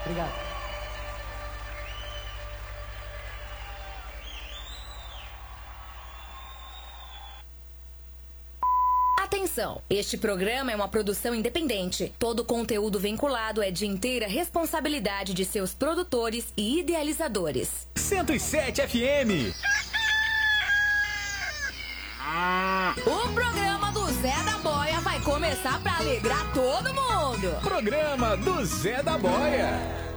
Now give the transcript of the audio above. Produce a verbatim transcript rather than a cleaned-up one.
Obrigado. Atenção! Este programa é uma produção independente. Todo conteúdo vinculado é de inteira responsabilidade de seus produtores e idealizadores. cento e sete F M. O programa do Zé da Boia vai começar para alegrar todo mundo. Programa do Zé da Boia.